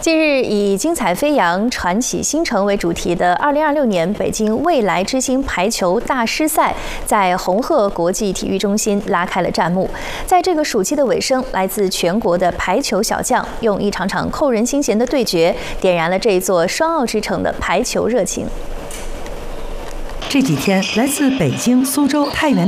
近日，以精彩飞扬、传奇新城为主题的2026年北京未来之星排球大师赛在红鹤国际体育中心拉开了战幕。在这个暑期的尾声，来自全国的排球小将用一场场扣人心弦的对决，点燃了这一座双奥之城的排球热情。 这几天，来自北京、苏州、太原